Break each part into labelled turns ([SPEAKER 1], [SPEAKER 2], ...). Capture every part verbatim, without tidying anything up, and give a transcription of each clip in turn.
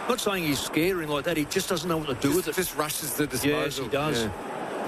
[SPEAKER 1] not saying he's scaring like that. He just doesn't know what to do
[SPEAKER 2] just,
[SPEAKER 1] with it.
[SPEAKER 2] Just rushes the disposal.
[SPEAKER 1] Yes, he does.
[SPEAKER 2] Yeah.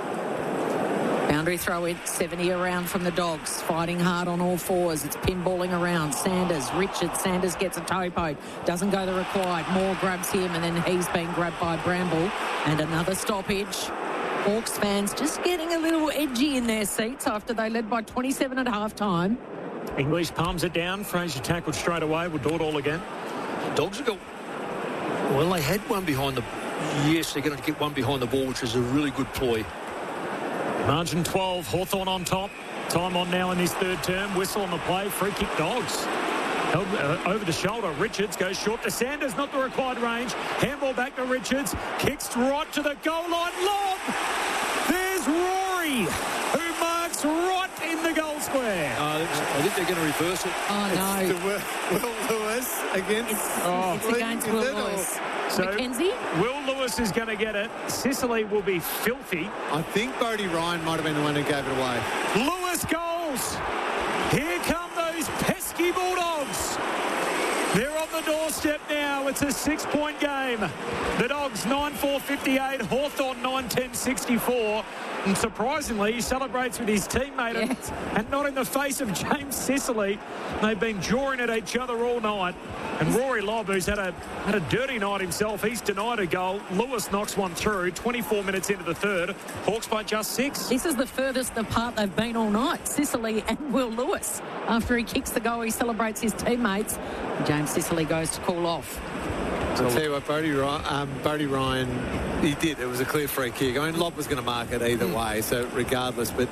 [SPEAKER 3] Boundary throw in, seventy around from the Dogs, fighting hard on all fours. It's pinballing around. Sanders, Richard, Sanders gets a toe poke. Doesn't go the required. Moore grabs him, and then he's being grabbed by Bramble. And another stoppage. Hawks fans just getting a little edgy in their seats after they led by twenty-seven at half-time.
[SPEAKER 4] English palms it down. Fraser tackled straight away. We'll do it all again.
[SPEAKER 1] Dogs have got... Well, they had one behind the... Yes, they're going to get one behind the ball, which is a really good ploy.
[SPEAKER 4] Margin twelve, Hawthorn on top. Time on now in his third term. Whistle on the play, free kick Dogs. Held, uh, over the shoulder, Richards goes short to Sanders, not the required range. Handball back to Richards, kicks right to the goal line. Lob! There's Rory, who marks right in the goal square.
[SPEAKER 1] Uh, I think they're going to reverse it.
[SPEAKER 3] Oh, no.
[SPEAKER 2] It's the Will, Will Lewis against...
[SPEAKER 3] It's,
[SPEAKER 4] Oh.
[SPEAKER 3] it's against Will Lewis.
[SPEAKER 4] So
[SPEAKER 3] Mackenzie?
[SPEAKER 4] Will Lewis is going to get it. Sicily will be filthy.
[SPEAKER 2] I think Bodie Ryan might have been the one who gave it away.
[SPEAKER 4] Lewis goals. Here come those pesky Bulldogs. They're on the doorstep now. It's a six-point game. The Dogs nine four fifty-eight, Hawthorn nine ten sixty-four. And surprisingly, he celebrates with his teammate
[SPEAKER 3] Yes.
[SPEAKER 4] and, and not in the face of James Sicily. They've been jawing at each other all night. And Rory Lobb, who's had a had a dirty night himself, he's denied a goal. Lewis knocks one through. twenty-four minutes into the third. Hawks by just six.
[SPEAKER 3] This is the furthest apart they've been all night. Sicily and Will Lewis. After he kicks the goal, he celebrates his teammates. James Sicily goes to call off.
[SPEAKER 2] I'll tell you what, Bodie Ryan, um, Bodie Ryan, he did. It was a clear free kick. I mean, Lobb was going to mark it either way, so regardless, but...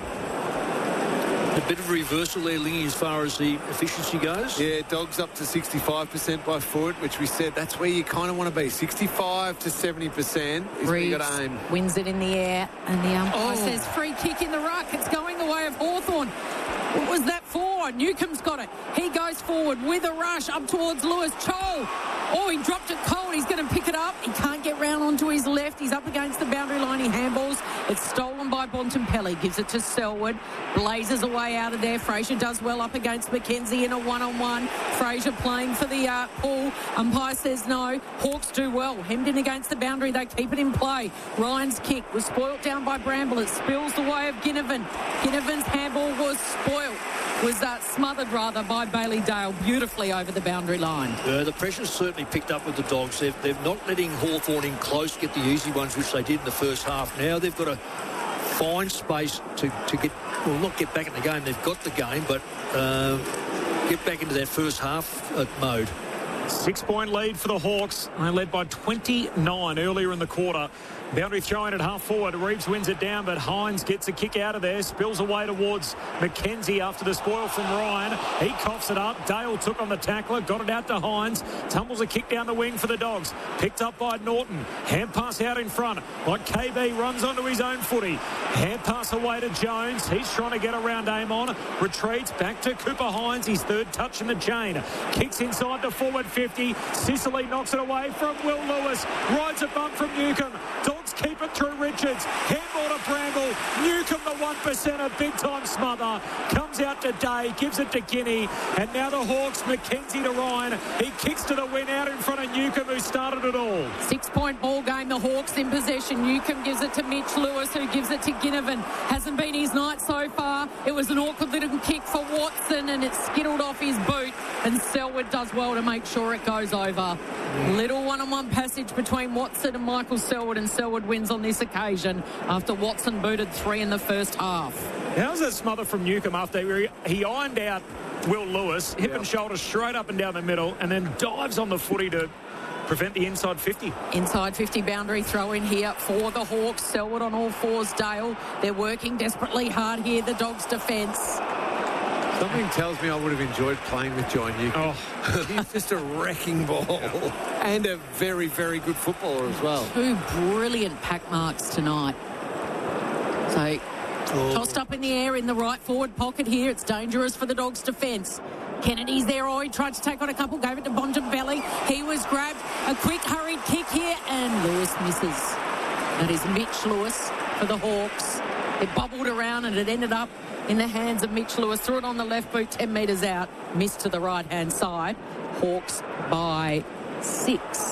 [SPEAKER 1] A bit of a reversal there, Lingy, as far as the efficiency goes.
[SPEAKER 2] Yeah, Dogs up to sixty-five percent by foot, which we said that's where you kind of want to be. sixty-five to seventy percent is where you got to aim.
[SPEAKER 3] Wins it in the air, and the umpire
[SPEAKER 1] Oh.
[SPEAKER 3] says free kick in the ruck. It's going the way of Hawthorn. What was that for? Newcomb's got it. He goes forward with a rush up towards Lewis. Chol. Oh, he dropped it cold. He's going to pick it up. He can't get round onto his left. He's up against the boundary line. He handballs. It's stolen by Bontempelli. Gives it to Selwood. Blazes away out of there. Fraser does well up against Mackenzie in a one-on-one. Fraser playing for the uh, pull. Umpire says no. Hawks do well. Hemmed in against the boundary. They keep it in play. Ryan's kick was spoilt down by Bramble. It spills the way of Ginnivan. Ginnivan's handball was spoiled. Was uh, smothered, rather, by Bailey Dale beautifully over the boundary line.
[SPEAKER 1] Uh, the pressure's certainly picked up with the Dogs. They're, they're not letting Hawthorn in close, get the easy ones, which they did in the first half. Now they've got to find space to, to get, well, not get back in the game. They've got the game, but uh, get back into that first half uh, mode.
[SPEAKER 4] Six-point lead for the Hawks. They led by twenty-nine earlier in the quarter. Boundary throwing at half forward. Reeves wins it down, but Hines gets a kick out of there. Spills away towards Mackenzie after the spoil from Ryan. He coughs it up. Dale took on the tackler. Got it out to Hines. Tumbles a kick down the wing for the Dogs. Picked up by Norton. Hand pass out in front. Like K B runs onto his own footy. Hand pass away to Jones. He's trying to get around Amon. Retreats back to Cooper Hines. His third touch in the chain. Kicks inside the forward fifty. Sicily knocks it away from Will Lewis. Rides a bump from Newcomb. Dogs keep it through Richards. Handball to Bramble. Newcomb, the one percent, a big-time smother. Comes out to Day, gives it to Guinea. And now the Hawks, Mackenzie to Ryan. He kicks to the win out in front of Newcomb, who started it all.
[SPEAKER 3] Six-point ball game. The Hawks in possession. Newcomb gives it to Mitch Lewis, who gives it to Ginnivan. Hasn't been his night so far. It was an awkward little kick for Watson, and it skittled off his boot. And Selwood does well to make sure it goes over. Little one-on-one passage between Watson and Michael Selwood, and Selwood wins on this occasion after Watson booted three in the first half.
[SPEAKER 4] How's that smother from Newcomb after he ironed out Will Lewis, hip and shoulder straight up and down the middle, and then dives on the footy to prevent the inside fifty.
[SPEAKER 3] Inside fifty boundary throw in here for the Hawks. Selwood on all fours, Dale. They're working desperately hard here, the Dogs' defence.
[SPEAKER 2] Something tells me I would have enjoyed playing with John Newcomb.
[SPEAKER 4] Oh.
[SPEAKER 2] He's just a wrecking ball. And a very, very good footballer as well.
[SPEAKER 3] Two brilliant pack marks tonight. So,
[SPEAKER 1] Oh.
[SPEAKER 3] tossed up in the air in the right forward pocket here. It's dangerous for the Dogs' defence. Kennedy's there. Oh, he tried to take on a couple, gave it to Bontempelli. He was grabbed. A quick, hurried kick here, and Lewis misses. That is Mitch Lewis for the Hawks. It bubbled around, and it ended up in the hands of Mitch Lewis. Threw it on the left boot, ten metres out. Missed to the right-hand side. Hawks by six.